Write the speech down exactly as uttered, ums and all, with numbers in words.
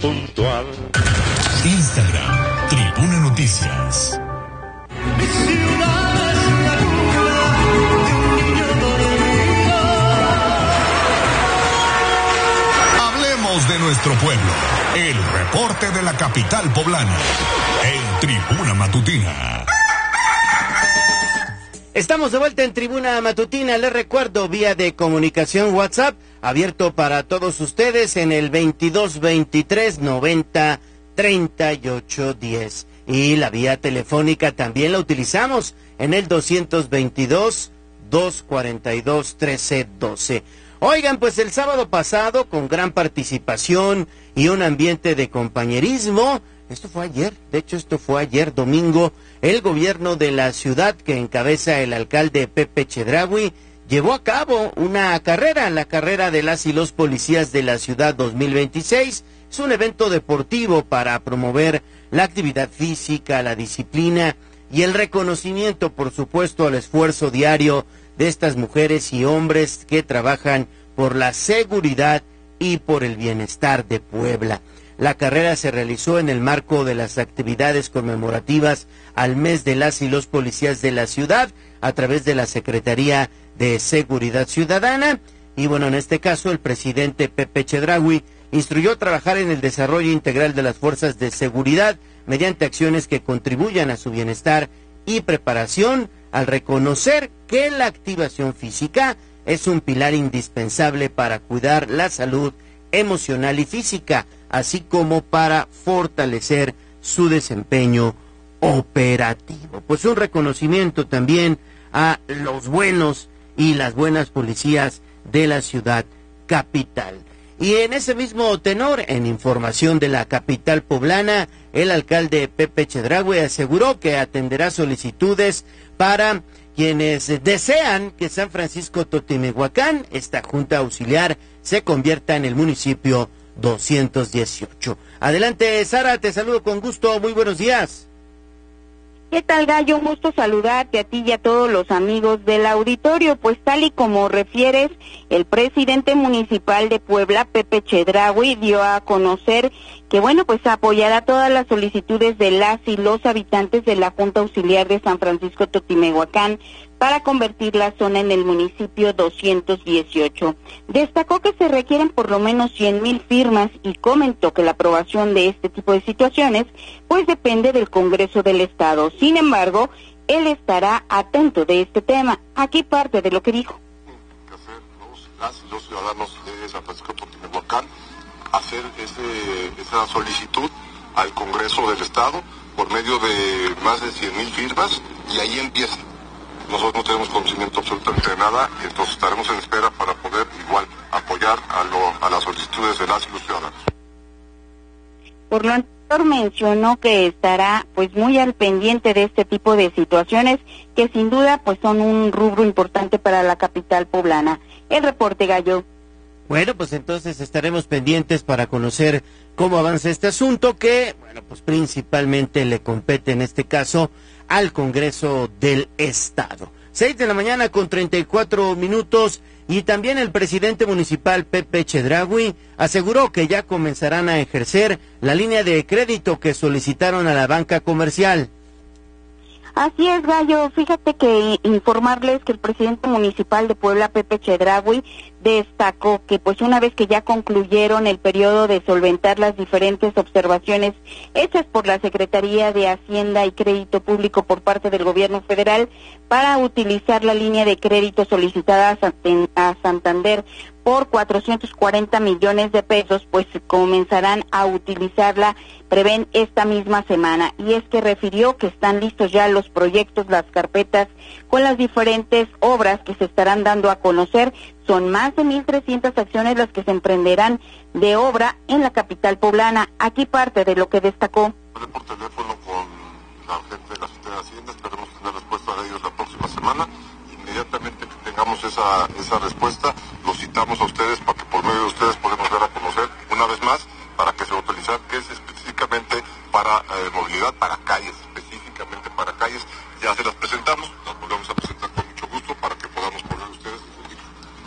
puntual. Instagram, Tribuna Noticias. Mi ciudad es la cuna de un niño dormido. Hablemos de nuestro pueblo. El reporte de la capital poblana. En Tribuna Matutina. Estamos de vuelta en Tribuna Matutina. Les recuerdo, vía de comunicación WhatsApp, abierto para todos ustedes en el veintidós veintitrés noventa treinta y ocho diez. Y la vía telefónica también la utilizamos en el doscientos veintidós, doscientos cuarenta y dos, trece doce. Oigan, pues el sábado pasado, con gran participación y un ambiente de compañerismo, esto fue ayer, de hecho esto fue ayer domingo, el gobierno de la ciudad que encabeza el alcalde Pepe Chedraui llevó a cabo una carrera, la carrera de las y los policías de la ciudad dos mil veintiséis. Es un evento deportivo para promover la actividad física, la disciplina y el reconocimiento, por supuesto, al esfuerzo diario de estas mujeres y hombres que trabajan por la seguridad y por el bienestar de Puebla. La carrera se realizó en el marco de las actividades conmemorativas al mes de las y los policías de la ciudad a través de la Secretaría de Seguridad Ciudadana. Y bueno, en este caso el presidente Pepe Chedraui instruyó trabajar en el desarrollo integral de las fuerzas de seguridad mediante acciones que contribuyan a su bienestar y preparación, al reconocer que la activación física es un pilar indispensable para cuidar la salud emocional y física, así como para fortalecer su desempeño operativo. Pues un reconocimiento también a los buenos y las buenas policías de la ciudad capital. Y en ese mismo tenor, en información de la capital poblana, el alcalde Pepe Chedraui aseguró que atenderá solicitudes para quienes desean que San Francisco Totimehuacán, esta junta auxiliar, se convierta en el municipio doscientos dieciocho. Adelante, Sara, te saludo con gusto, muy buenos días. ¿Qué tal, Gallo? Un gusto saludarte a ti y a todos los amigos del auditorio. Pues tal y como refieres, el presidente municipal de Puebla, Pepe Chedraui, dio a conocer que, bueno, pues apoyará todas las solicitudes de las y los habitantes de la Junta Auxiliar de San Francisco Totimehuacán para convertir la zona en el municipio doscientos dieciocho. Destacó que se requieren por lo menos cien mil firmas y comentó que la aprobación de este tipo de situaciones pues depende del Congreso del Estado. Sin embargo, él estará atento de este tema. Aquí parte de lo que dijo. Que hacer los, las y los ciudadanos de San Francisco Totimehuacán, hacer ese, esa solicitud al Congreso del Estado por medio de más de cien mil firmas y ahí empieza. Nosotros no tenemos conocimiento absolutamente de nada y entonces estaremos en espera para poder igual apoyar a, lo, a las solicitudes de las y los ciudadanos. Por lo anterior mencionó que estará pues muy al pendiente de este tipo de situaciones que sin duda pues son un rubro importante para la capital poblana. El reporte, Gallo. Bueno, pues entonces estaremos pendientes para conocer cómo avanza este asunto que, bueno, pues principalmente le compete en este caso al Congreso del Estado. Seis de la mañana con treinta y cuatro minutos y también el presidente municipal Pepe Chedraui aseguró que ya comenzarán a ejercer la línea de crédito que solicitaron a la banca comercial. Así es, Gallo. Fíjate que informarles que el presidente municipal de Puebla, Pepe Chedraui, destacó que pues una vez que ya concluyeron el periodo de solventar las diferentes observaciones hechas por la Secretaría de Hacienda y Crédito Público por parte del gobierno federal para utilizar la línea de crédito solicitada a Santander por cuatrocientos cuarenta millones de pesos, pues comenzarán a utilizarla, prevén esta misma semana. Y es que refirió que están listos ya los proyectos, las carpetas, con las diferentes obras que se estarán dando a conocer. Son más de mil trescientas acciones las que se emprenderán de obra en la capital poblana. Aquí parte de lo que destacó. Hablé por teléfono con la gente de la Secretaría de Hacienda, esperemos tener respuesta de ellos la próxima semana. Inmediatamente que tengamos esa, esa respuesta, los citamos a ustedes para que por medio de ustedes